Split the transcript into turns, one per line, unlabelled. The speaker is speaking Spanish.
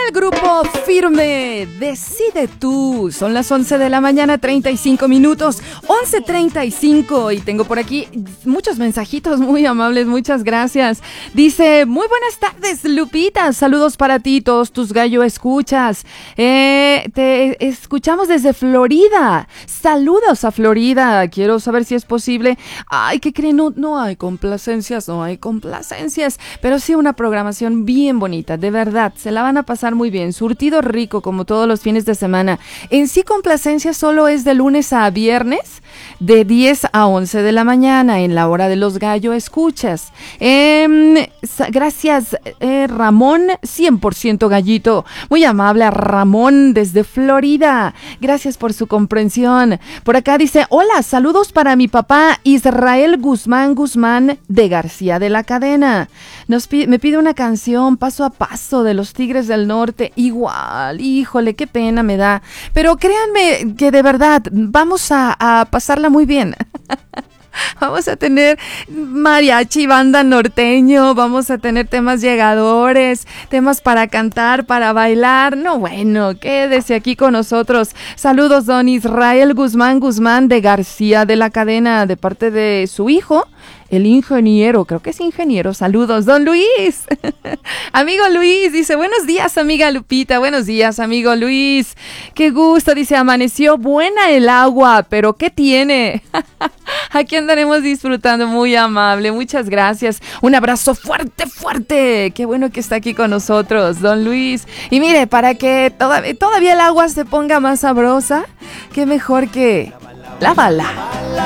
el grupo Firme, Decide Tú. Son las 11 de la mañana, 35 minutos, 11:35, y tengo por aquí muchos mensajitos muy amables, muchas gracias. Dice, muy buenas tardes, Lupita, saludos para ti, todos tus gallo escuchas. Te escuchamos desde Florida. Saludos a Florida, quiero saber si es posible. Ay, ¿qué creen? No hay complacencias, pero sí una programación bien bonita, de verdad, se la van a pasar muy bien, surtido rico como todos los fines de semana. En sí, complacencia solo es de lunes a viernes, de 10 a 11 de la mañana, en la hora de los gallo escuchas. Gracias, Ramón, 100% gallito, muy amable a Ramón desde Florida, gracias por su comprensión. Por acá dice, hola, saludos para mi papá Israel Guzmán de García de la Cadena. Me pide una canción, Paso a Paso, de los Tigres del Norte. Igual, híjole, qué pena me da. Pero créanme que de verdad vamos a pasarla muy bien. Vamos a tener mariachi, banda norteño, vamos a tener temas llegadores, temas para cantar, para bailar. No, bueno, quédese aquí con nosotros. Saludos, don Israel Guzmán de García de la Cadena, de parte de su hijo, el ingeniero, creo que es ingeniero. Saludos, don Luis. Amigo Luis, dice, buenos días, amiga Lupita. Buenos días, amigo Luis. Qué gusto, dice, amaneció buena el agua, pero ¿qué tiene? Aquí andaremos disfrutando, muy amable. Muchas gracias. Un abrazo fuerte. Qué bueno que está aquí con nosotros, don Luis. Y mire, para que todavía el agua se ponga más sabrosa, qué mejor que la bala.